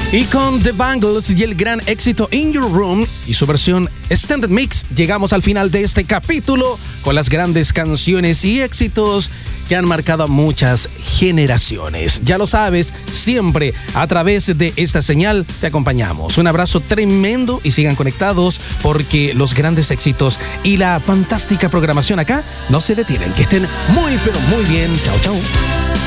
Y con The Bangles y el gran éxito In Your Room y su versión Extended Mix, llegamos al final de este capítulo con las grandes canciones y éxitos que han marcado a muchas generaciones. Ya lo sabes, siempre a través de esta señal te acompañamos. Un abrazo tremendo y sigan conectados porque los grandes éxitos y la fantástica programación acá no se detienen. Que estén muy pero muy bien. Chao, chao.